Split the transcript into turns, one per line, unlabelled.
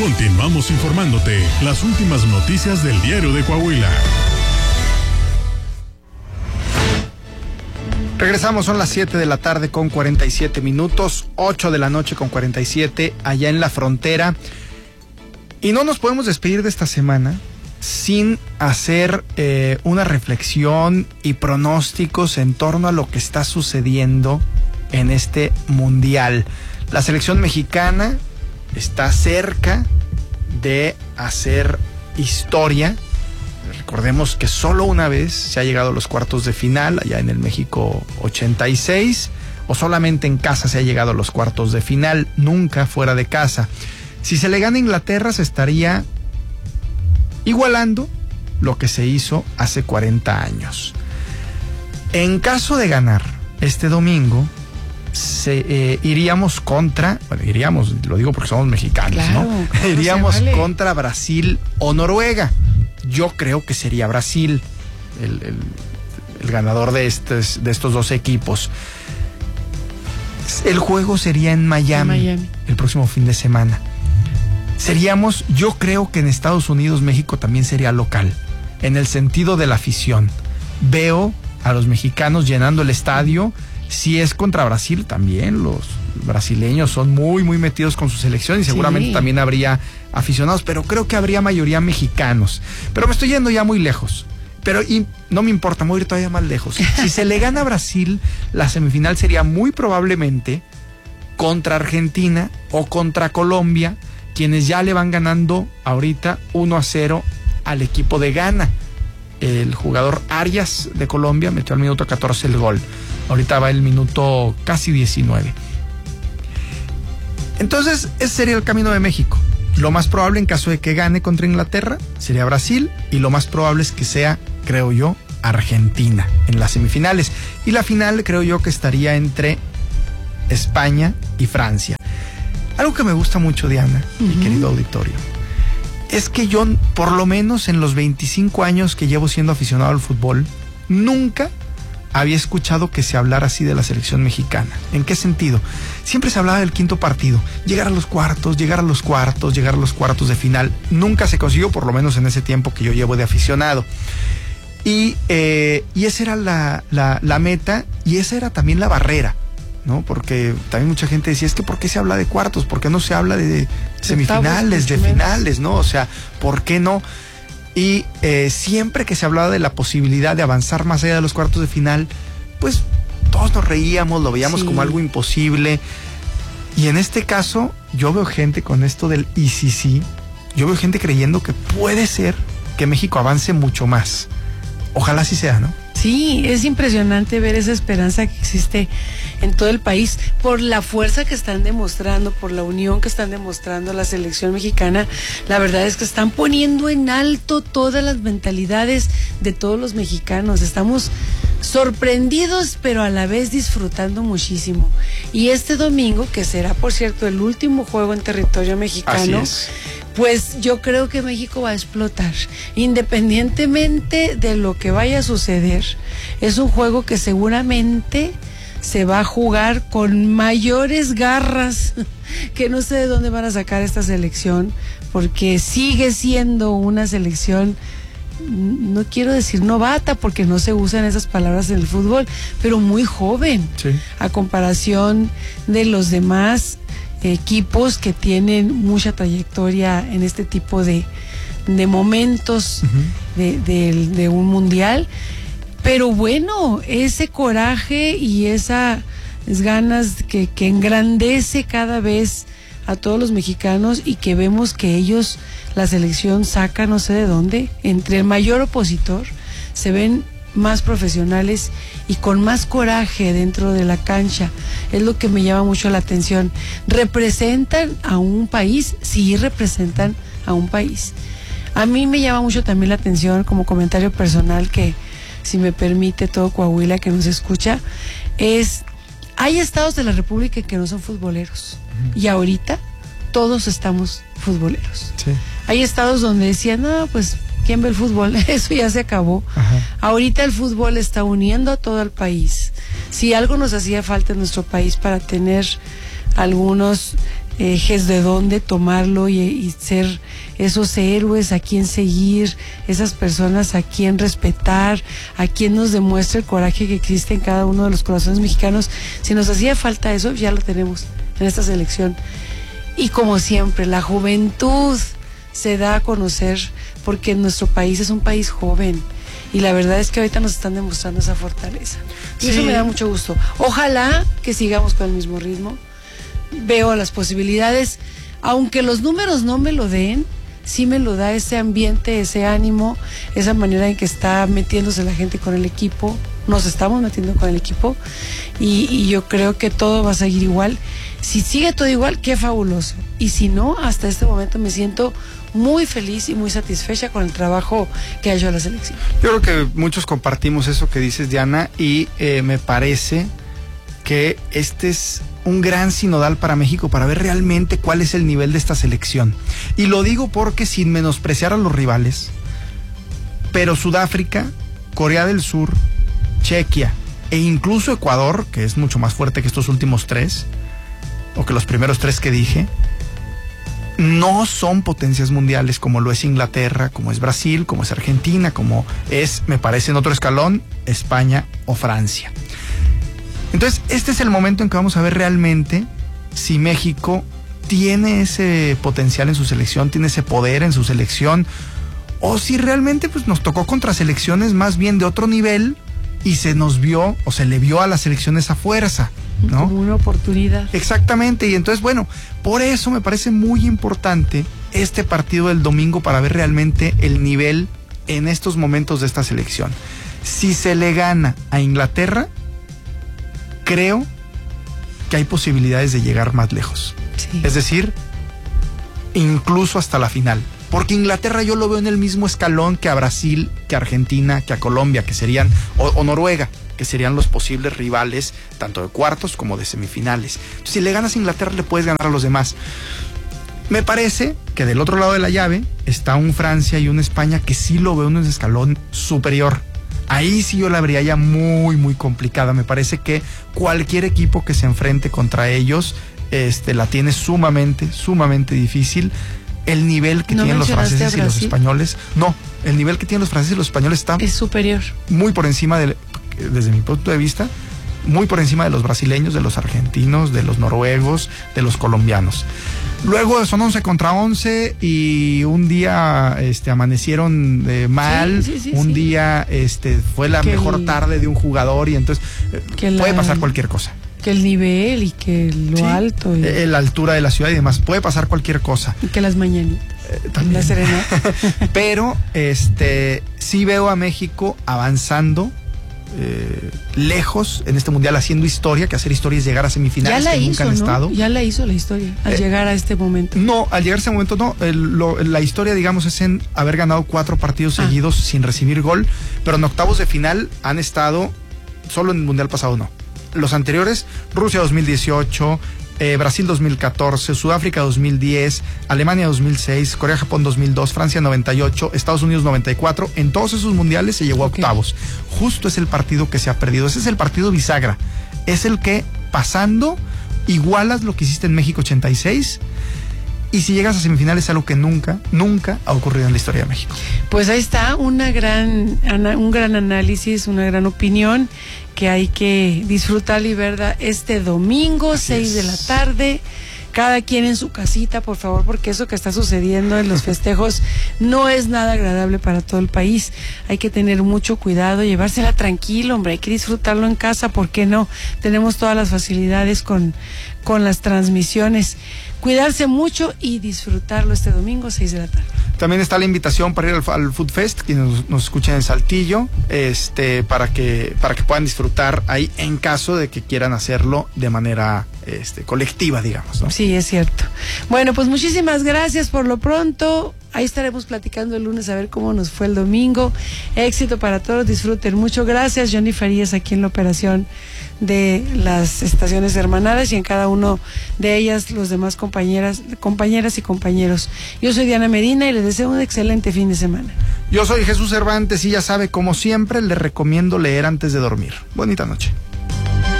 Continuamos informándote las últimas noticias del Diario de Coahuila.
Regresamos, son las 7 de la tarde con 47 minutos, 8 de la noche con 47, allá en la frontera. Y no nos podemos despedir de esta semana sin hacer una reflexión y pronósticos en torno a lo que está sucediendo en este mundial. La selección mexicana está cerca de hacer historia. Recordemos que solo una vez se ha llegado a los cuartos de final, allá en el México 86, o solamente en casa se ha llegado a los cuartos de final, nunca fuera de casa. Si se le gana a Inglaterra, se estaría igualando lo que se hizo hace 40 años. En caso de ganar este domingo, iríamos contra, bueno, iríamos, lo digo porque somos mexicanos, claro, ¿no? Iríamos contra Brasil o Noruega. Yo creo que sería Brasil el ganador de estos dos equipos. El juego sería en Miami el próximo fin de semana. Yo creo que en Estados Unidos, México también sería local, en el sentido de la afición. Veo a los mexicanos llenando el estadio. Si es contra Brasil, también los brasileños son muy, muy metidos con su selección y seguramente también habría aficionados, pero creo que habría mayoría mexicanos. Pero me estoy yendo ya muy lejos. Y no me importa, me voy a ir todavía más lejos. Si se le gana a Brasil, la semifinal sería muy probablemente contra Argentina o contra Colombia, quienes ya le van ganando ahorita 1-0 al equipo de Ghana. El jugador Arias de Colombia metió al minuto 14 el gol. Ahorita va el minuto casi 19. Entonces, ese sería el camino de México. Lo más probable, en caso de que gane contra Inglaterra, sería Brasil, y lo más probable es que sea, creo yo, Argentina en las semifinales. Y la final, creo yo, que estaría entre España y Francia. Algo que me gusta mucho, Diana, mi querido auditorio, es que yo, por lo menos en los 25 años que llevo siendo aficionado al fútbol, nunca había escuchado que se hablara así de la selección mexicana. ¿En qué sentido? Siempre se hablaba del quinto partido, llegar a los cuartos de final. Nunca se consiguió, por lo menos en ese tiempo que yo llevo de aficionado. Y esa era la meta, y esa era también la barrera, ¿no? Porque también mucha gente decía, es que ¿por qué se habla de cuartos? ¿Por qué no se habla de semifinales, de finales, no? O sea, ¿por qué no? Y siempre que se hablaba de la posibilidad de avanzar más allá de los cuartos de final, pues todos nos reíamos, lo veíamos como algo imposible. Y en este caso, yo veo gente con esto del sí, yo veo gente creyendo que puede ser que México avance mucho más. Ojalá así sea, ¿no?
Sí, es impresionante ver esa esperanza que existe en todo el país por la fuerza que están demostrando, por la unión que están demostrando la selección mexicana. La verdad es que están poniendo en alto todas las mentalidades de todos los mexicanos. Estamos sorprendidos, pero a la vez disfrutando muchísimo. Y este domingo, que será, por cierto, el último juego en territorio mexicano, pues yo creo que México va a explotar, independientemente de lo que vaya a suceder. Es un juego que seguramente se va a jugar con mayores garras, que no sé de dónde van a sacar esta selección, porque sigue siendo una selección, no quiero decir novata, porque no se usan esas palabras en el fútbol, pero muy joven, a comparación de los demás equipos que tienen mucha trayectoria en este tipo de momentos de un mundial. Pero bueno, ese coraje y esas ganas que engrandece cada vez a todos los mexicanos, y que vemos que ellos, la selección saca no sé de dónde, entre el mayor opositor, se ven más profesionales y con más coraje dentro de la cancha. Es lo que me llama mucho la atención. ¿Representan a un país? Sí, representan a un país. A mí me llama mucho también la atención, como comentario personal, que si me permite todo Coahuila que nos escucha, hay estados de la República que no son futboleros, y ahorita todos estamos futboleros. Hay estados donde decían, no, pues ¿quién ve el fútbol? Eso ya se acabó. Ahorita el fútbol está uniendo a todo el país. Si algo nos hacía falta en nuestro país para tener algunos ejes de dónde tomarlo y ser esos héroes a quien seguir, esas personas a quien respetar, a quien nos demuestre el coraje que existe en cada uno de los corazones mexicanos. Si nos hacía falta eso, ya lo tenemos en esta selección. Y como siempre, la juventud se da a conocer porque nuestro país es un país joven y la verdad es que ahorita nos están demostrando esa fortaleza. Y eso me da mucho gusto. Ojalá que sigamos con el mismo ritmo. Veo las posibilidades, aunque los números no me lo den, sí me lo da ese ambiente, ese ánimo, esa manera en que está metiéndose la gente con el equipo. Nos estamos metiendo con el equipo y yo creo que todo va a seguir igual. Si sigue todo igual, qué fabuloso. Y si no, hasta este momento me siento muy feliz y muy satisfecha con el trabajo que ha hecho la selección.
Yo creo que muchos compartimos eso que dices, Diana, y me parece que este es un gran sinodal para México para ver realmente cuál es el nivel de esta selección. Y lo digo porque sin menospreciar a los rivales, pero Sudáfrica, Corea del Sur, Chequia e incluso Ecuador, que es mucho más fuerte que estos últimos tres, o que los primeros tres que dije, no son potencias mundiales como lo es Inglaterra, como es Brasil, como es Argentina, como es, me parece en otro escalón, España o Francia. Entonces, este es el momento en que vamos a ver realmente si México tiene ese potencial en su selección, tiene ese poder en su selección, o si realmente pues nos tocó contra selecciones más bien de otro nivel y se nos vio o se le vio a la selección esa fuerza, ¿no?
Como una oportunidad.
Exactamente, y entonces, bueno, por eso me parece muy importante este partido del domingo para ver realmente el nivel en estos momentos de esta selección. Si se le gana a Inglaterra, creo que hay posibilidades de llegar más lejos.
Sí.
Es decir, incluso hasta la final. Porque Inglaterra yo lo veo en el mismo escalón que a Brasil, que a Argentina, que a Colombia, que serían, o Noruega, que serían los posibles rivales, tanto de cuartos como de semifinales. Entonces, si le ganas a Inglaterra, le puedes ganar a los demás. Me parece que del otro lado de la llave está un Francia y una España que sí lo veo en un escalón superior. Ahí sí yo la vería ya muy, muy complicada. Me parece que cualquier equipo que se enfrente contra ellos la tiene sumamente, sumamente difícil. El nivel que tienen los franceses y los españoles, no, el nivel que tienen los franceses y los españoles está
es superior.
Muy por encima, desde mi punto de vista, muy por encima de los brasileños, de los argentinos, de los noruegos, de los colombianos. Luego son 11 contra 11 y un día amanecieron mal, un día fue la mejor tarde de un jugador y entonces puede pasar cualquier cosa.
Que el nivel y que lo alto.
La altura de la ciudad y demás, puede pasar cualquier cosa.
Y que las mañanitas.
También.
La serenata.
Pero sí veo a México avanzando lejos en este mundial, haciendo historia, que hacer historia es llegar a semifinales que nunca han estado.
Ya la hizo la historia al llegar a este momento.
No, al llegar a ese momento no. La historia, digamos, es en haber ganado 4 partidos seguidos sin recibir gol, pero en octavos de final han estado, solo en el mundial pasado no. Los anteriores, Rusia 2018, Brasil 2014, Sudáfrica 2010, Alemania 2006, Corea-Japón 2002, Francia 98, Estados Unidos 94. En todos esos mundiales se llegó a octavos. Justo es el partido que se ha perdido. Ese es el partido bisagra. Es el que, pasando, igualas lo que hiciste en México 86. Y si llegas a semifinales es algo que nunca, nunca ha ocurrido en la historia de México.
Pues ahí está un gran análisis, una gran opinión que hay que disfrutar y ver este domingo, 6 de la tarde. Cada quien en su casita, por favor, porque eso que está sucediendo en los festejos no es nada agradable para todo el país. Hay que tener mucho cuidado, llevársela tranquilo, hombre, hay que disfrutarlo en casa, ¿por qué no? Tenemos todas las facilidades con las transmisiones. Cuidarse mucho y disfrutarlo este domingo, 6 de la tarde.
También está la invitación para ir al Food Fest, quienes nos escuchan en Saltillo, para que puedan disfrutar ahí en caso de que quieran hacerlo de manera colectiva, digamos, ¿no?
Sí, es cierto. Bueno, pues muchísimas gracias por lo pronto. Ahí estaremos platicando el lunes a ver cómo nos fue el domingo. Éxito para todos, disfruten mucho. Gracias, Johnny Farías, aquí en la operación de las estaciones hermanadas y en cada uno de ellas los demás compañeras y compañeros. Yo soy Diana Medina y les deseo un excelente fin de semana.
Yo soy Jesús Cervantes y ya sabe, como siempre, le recomiendo leer antes de dormir. Bonita noche.